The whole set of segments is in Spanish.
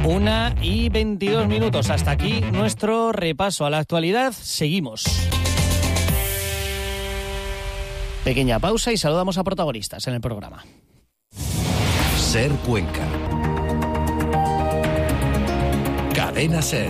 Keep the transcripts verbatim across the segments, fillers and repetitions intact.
Una y veintidós minutos. Hasta aquí nuestro repaso a la actualidad. Seguimos. Pequeña pausa y saludamos a protagonistas en el programa. Ser Cuenca. Cadena Ser.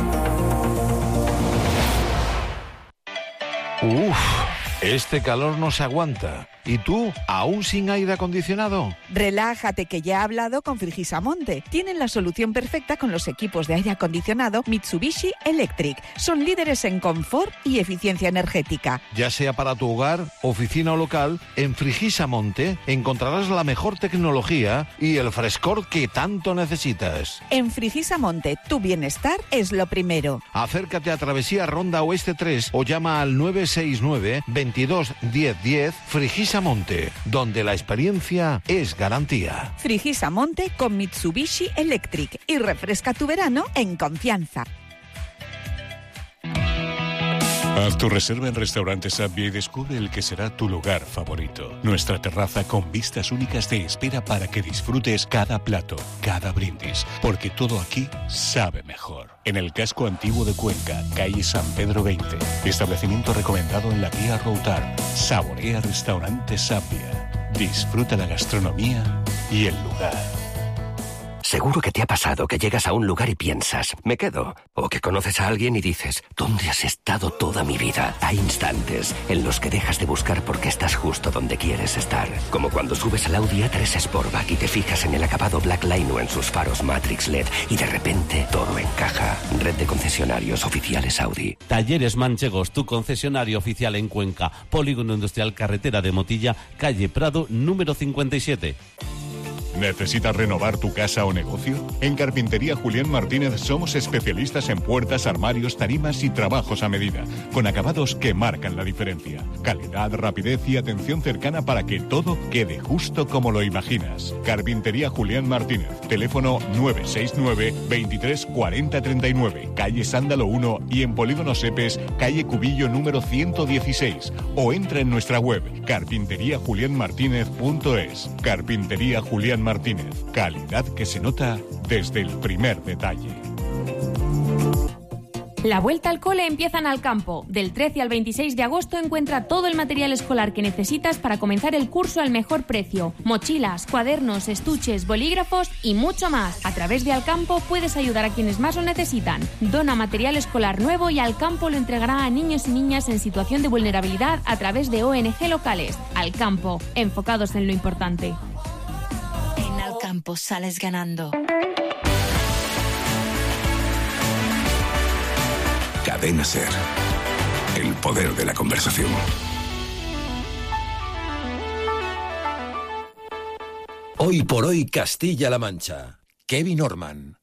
Uf, este calor no se aguanta. ¿Y tú, aún sin aire acondicionado? Relájate, que ya he hablado con Frigisamonte. Tienen la solución perfecta con los equipos de aire acondicionado Mitsubishi Electric. Son líderes en confort y eficiencia energética. Ya sea para tu hogar, oficina o local, en Frigisamonte encontrarás la mejor tecnología y el frescor que tanto necesitas. En Frigisamonte, tu bienestar es lo primero. Acércate a Travesía Ronda Oeste tres o llama al nueve seis nueve, veintidós, diez diez. Frigisamonte, donde la experiencia es garantía. Frigisamonte con Mitsubishi Electric y refresca tu verano en confianza. Haz tu reserva en Restaurante Sabia y descubre el que será tu lugar favorito. Nuestra terraza con vistas únicas te espera para que disfrutes cada plato, cada brindis, porque todo aquí sabe mejor. En el casco antiguo de Cuenca, calle San Pedro veinte. Establecimiento recomendado en la guía Routar. Saborea Restaurante Sabia. Disfruta la gastronomía y el lugar. Seguro que te ha pasado que llegas a un lugar y piensas, me quedo. O que conoces a alguien y dices, ¿dónde has estado toda mi vida? Hay instantes en los que dejas de buscar porque estás justo donde quieres estar. Como cuando subes al Audi A tres Sportback y te fijas en el acabado Black Line o en sus faros Matrix L E D y de repente todo encaja. Red de concesionarios oficiales Audi. Talleres Manchegos, tu concesionario oficial en Cuenca. Polígono Industrial Carretera de Motilla, calle Prado, número cincuenta y siete. ¿Necesitas renovar tu casa o negocio? En Carpintería Julián Martínez somos especialistas en puertas, armarios, tarimas y trabajos a medida, con acabados que marcan la diferencia. Calidad, rapidez y atención cercana para que todo quede justo como lo imaginas. Carpintería Julián Martínez, teléfono nueve seis nueve, veintitrés, cuarenta, treinta y nueve, calle Sándalo uno y en Polígono Sepes, calle Cubillo número ciento dieciséis. O entra en nuestra web carpintería julián martínez punto es. Carpintería Julián Martínez, calidad que se nota desde el primer detalle. La vuelta al cole empieza en Alcampo. Del trece al veintiséis de agosto encuentra todo el material escolar que necesitas para comenzar el curso al mejor precio. Mochilas, cuadernos, estuches, bolígrafos y mucho más. A través de Alcampo puedes ayudar a quienes más lo necesitan. Dona material escolar nuevo y Alcampo lo entregará a niños y niñas en situación de vulnerabilidad a través de O N G locales. Alcampo, enfocados en lo importante. En Alcampo sales ganando. Cadena Ser. El poder de la conversación. Hoy por hoy Castilla-La Mancha. Kevin Orman.